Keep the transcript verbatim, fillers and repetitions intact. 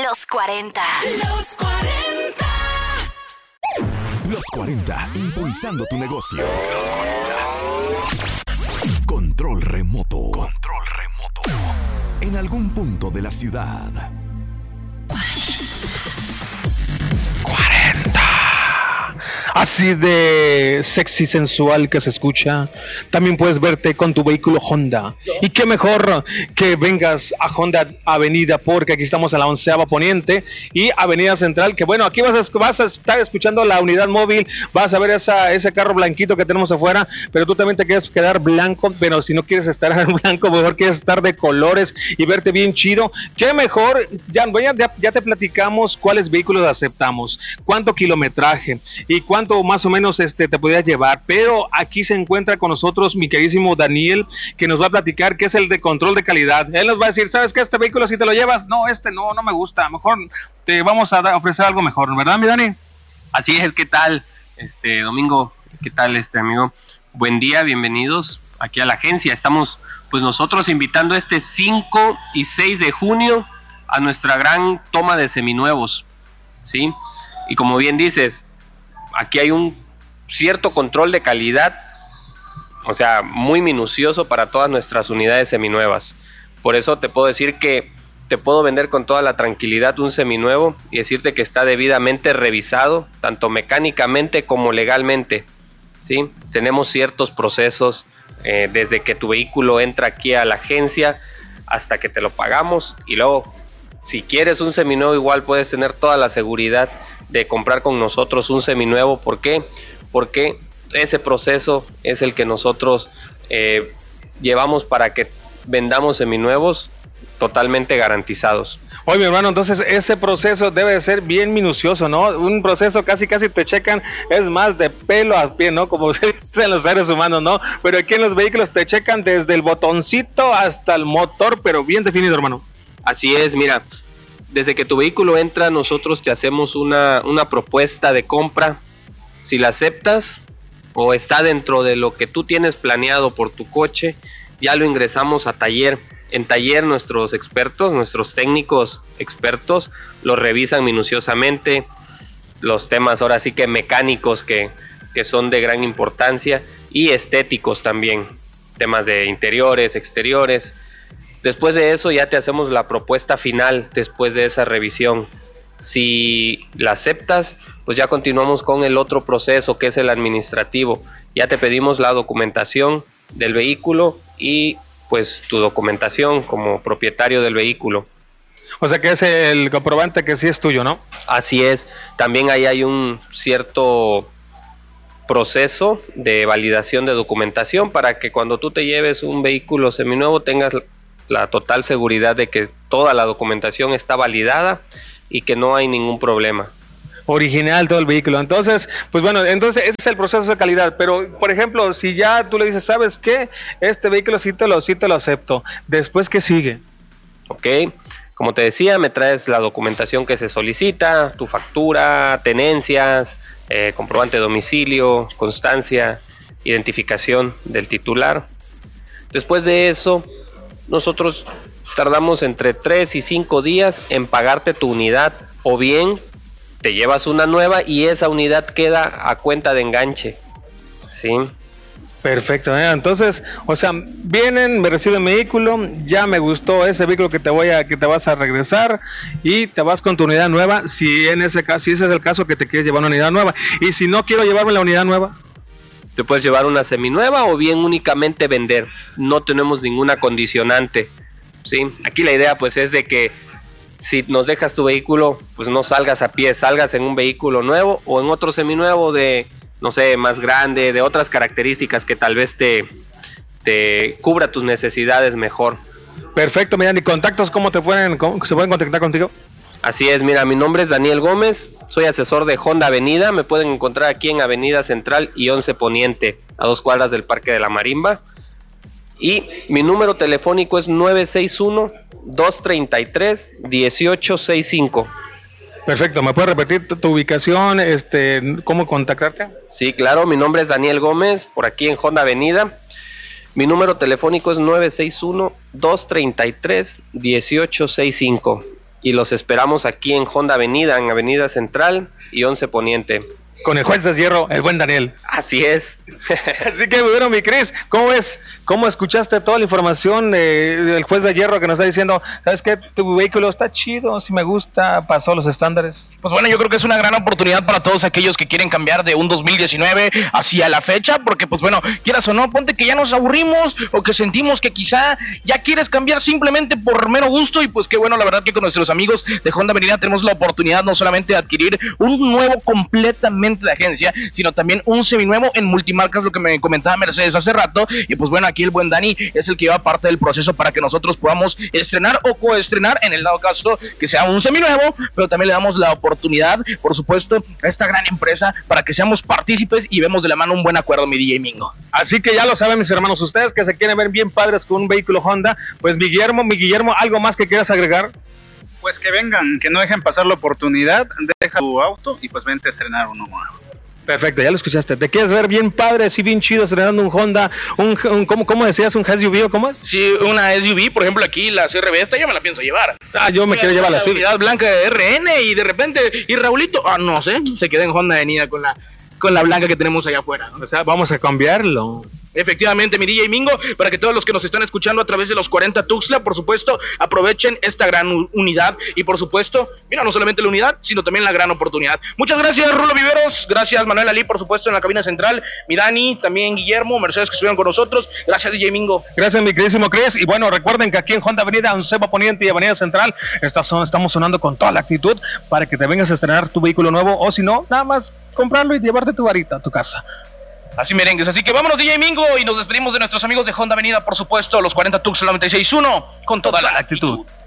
Los cuarenta. Los cuarenta. Los cuarenta, impulsando tu negocio. Los cuarenta. Control remoto. Control remoto. En algún punto de la ciudad. cuarenta. Así de sexy, sensual que se escucha. También puedes verte con tu vehículo Honda. Y qué mejor que vengas a Honda Avenida, porque aquí estamos a la onceava Poniente y Avenida Central, que bueno, aquí vas a, vas a estar escuchando la unidad móvil, vas a ver esa, ese carro blanquito que tenemos afuera, pero tú también te quieres quedar blanco, pero si no quieres estar en blanco, mejor quieres estar de colores y verte bien chido. Qué mejor, ya, ya, ya te platicamos cuáles vehículos aceptamos, cuánto kilometraje y cuánto más o menos este te podías llevar, pero aquí se encuentra con nosotros mi queridísimo Daniel, que nos va a platicar qué es el de control de calidad. Él nos va a decir, ¿sabes qué? Este vehículo si te lo llevas, no, este no, no me gusta, mejor te vamos a da- ofrecer algo mejor, ¿verdad, mi Dani? Así es, ¿qué tal? Este Domingo, ¿qué tal, este amigo? Buen día, bienvenidos aquí a la agencia. Estamos pues nosotros invitando este cinco y seis de junio a nuestra gran toma de seminuevos, ¿sí? Y como bien dices, aquí hay un cierto control de calidad, o sea, muy minucioso para todas nuestras unidades seminuevas. Por eso te puedo decir que te puedo vender con toda la tranquilidad un seminuevo y decirte que está debidamente revisado, tanto mecánicamente como legalmente, ¿sí? Tenemos ciertos procesos, eh, desde que tu vehículo entra aquí a la agencia hasta que te lo pagamos, y luego, si quieres un seminuevo, igual puedes tener toda la seguridad de comprar con nosotros un seminuevo. ¿Por qué? Porque ese proceso es el que nosotros eh, llevamos para que vendamos seminuevos totalmente garantizados. Oye, mi hermano, entonces ese proceso debe de ser bien minucioso, ¿no? Un proceso casi casi te checan, es más de pelo a pie, ¿no? Como se dice en los seres humanos, ¿no? Pero aquí en los vehículos te checan desde el botoncito hasta el motor, pero bien definido, hermano. Así es, mira, desde que tu vehículo entra, nosotros te hacemos una, una propuesta de compra. Si la aceptas o está dentro de lo que tú tienes planeado por tu coche, ya lo ingresamos a taller. En taller nuestros expertos, nuestros técnicos expertos, lo revisan minuciosamente, los temas ahora sí que mecánicos que, que son de gran importancia, y estéticos también, temas de interiores, exteriores. Después de eso ya te hacemos la propuesta final después de esa revisión. Si la aceptas, pues ya continuamos con el otro proceso, que es el administrativo. Ya te pedimos la documentación del vehículo y pues tu documentación como propietario del vehículo. O sea que es el comprobante que sí es tuyo, ¿no? Así es. También ahí hay un cierto proceso de validación de documentación para que cuando tú te lleves un vehículo seminuevo tengas la total seguridad de que toda la documentación está validada y que no hay ningún problema. Original todo el vehículo. Entonces, pues bueno, entonces ese es el proceso de calidad. Pero, por ejemplo, si ya tú le dices, ¿sabes qué? Este vehículo sí te lo, sí te lo acepto. Después, ¿qué sigue? Ok, como te decía, me traes la documentación que se solicita, tu factura, tenencias, eh, comprobante de domicilio, constancia, identificación del titular. Después de eso, nosotros tardamos entre tres y cinco días en pagarte tu unidad, o bien te llevas una nueva y esa unidad queda a cuenta de enganche, ¿sí? Perfecto, ¿eh? Entonces, o sea, vienen, me reciben mi vehículo, ya me gustó ese vehículo que te voy a, que te vas a regresar y te vas con tu unidad nueva, si en ese caso, si ese es el caso que te quieres llevar una unidad nueva, y si no quiero llevarme la unidad nueva, te puedes llevar una seminueva o bien únicamente vender, no tenemos ninguna condicionante, ¿sí? Aquí la idea pues es de que si nos dejas tu vehículo, pues no salgas a pie, salgas en un vehículo nuevo o en otro seminuevo de, no sé, más grande, de otras características que tal vez te, te cubra tus necesidades mejor. Perfecto, mira, ¿y contactos cómo te pueden, cómo se pueden contactar contigo? Así es, mira, mi nombre es Daniel Gómez, soy asesor de Honda Avenida, me pueden encontrar aquí en Avenida Central y once Poniente, a dos cuadras del Parque de la Marimba. Y mi número telefónico es nueve seis uno, dos tres tres, uno ocho seis cinco. Perfecto, ¿me puedes repetir tu, tu ubicación, este, cómo contactarte? Sí, claro, mi nombre es Daniel Gómez, por aquí en Honda Avenida. Mi número telefónico es nueve seis uno, dos tres tres, uno ocho seis cinco. y los esperamos aquí en Honda Avenida, en Avenida Central y once Poniente. Con el juez de hierro, el buen Daniel. Así es. Así que bueno, mi Cris, ¿cómo ves? ¿Cómo escuchaste toda la información eh, del juez de hierro que nos está diciendo, sabes qué, tu vehículo está chido, si me gusta, pasó los estándares? Pues bueno, yo creo que es una gran oportunidad para todos aquellos que quieren cambiar de un dos mil diecinueve hacia la fecha, porque pues bueno, quieras o no, ponte que ya nos aburrimos o que sentimos que quizá ya quieres cambiar simplemente por mero gusto, y pues qué bueno, la verdad que con nuestros amigos de Honda Avenida tenemos la oportunidad no solamente de adquirir un nuevo completamente de agencia, sino también un seminuevo en multimarcas, lo que me comentaba Mercedes hace rato, y pues bueno, aquí el buen Dani es el que lleva parte del proceso para que nosotros podamos estrenar o coestrenar, en el dado caso que sea un seminuevo, pero también le damos la oportunidad, por supuesto, a esta gran empresa para que seamos partícipes y vemos de la mano un buen acuerdo, mi D J Mingo. Así que ya lo saben, mis hermanos, ustedes que se quieren ver bien padres con un vehículo Honda, pues mi Guillermo, mi Guillermo, ¿algo más que quieras agregar? Pues que vengan, que no dejen pasar la oportunidad, deja tu auto y pues vente a estrenar uno nuevo. Perfecto, ya lo escuchaste. ¿Te quieres ver bien padre, así bien chido, estrenando un Honda, un, un ¿cómo, ¿cómo decías? ¿Un S U V o cómo es? Sí, una S U V, por ejemplo, aquí la C R V, esta yo me la pienso llevar. Ah, yo me quiero llevar la, la unidad blanca de R N y de repente, y Raulito, ah, no sé, se quedó en Honda Avenida con la, con la blanca que tenemos allá afuera, ¿no? O sea, vamos a cambiarlo. Efectivamente, mi D J Mingo, para que todos los que nos están escuchando a través de los cuarenta Tuxtla, por supuesto, aprovechen esta gran unidad y por supuesto, mira, no solamente la unidad, sino también la gran oportunidad. Muchas gracias, Rulo Viveros, gracias Manuel Ali, por supuesto, en la cabina central, mi Dani, también Guillermo, Mercedes, que estuvieron con nosotros, gracias D J Mingo. Gracias, mi queridísimo Chris, y bueno, recuerden que aquí en Honda Avenida, Oncepa Poniente y Avenida Central, son, estamos sonando con toda la actitud para que te vengas a estrenar tu vehículo nuevo, o si no, nada más comprarlo y llevarte tu varita a tu casa. Así merengues, así que vámonos D J Mingo y nos despedimos de nuestros amigos de Honda Avenida, por supuesto, los cuarenta Tuxtla noventa y seis punto uno con toda la actitud.